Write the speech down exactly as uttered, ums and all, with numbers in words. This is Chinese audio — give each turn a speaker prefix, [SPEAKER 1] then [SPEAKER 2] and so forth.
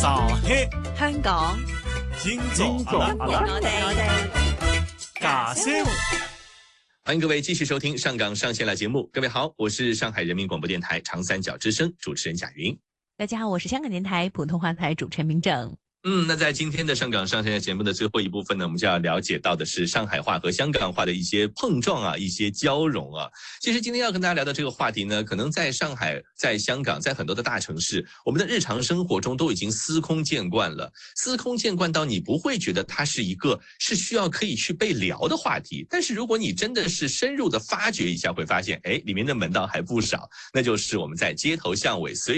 [SPEAKER 1] 上海、
[SPEAKER 2] 香港、
[SPEAKER 1] 今早阿拉
[SPEAKER 2] 我哋
[SPEAKER 1] 假三胡。
[SPEAKER 3] 欢迎各位继续收听上港上线了节目。各位好，我是上海人民广播电台长三角之声主持人贾云。
[SPEAKER 2] 大家好，我是香港电台普通话台主持人明正。
[SPEAKER 3] 嗯，那在今天的上港上线节目的最后一部分呢，我们就要了解到的是上海话和香港话的一些碰撞啊，一些交融啊。其实今天要跟大家聊的这个话题呢，可能在上海、在香港、在很多的大城市，我们的日常生活中都已经司空见惯了，司空见惯到你不会觉得它是一个是需要可以去被聊的话题。但是如果你真的是深入的发掘一下，会发现，哎，里面的门道还不少，那就是我们在街头巷尾随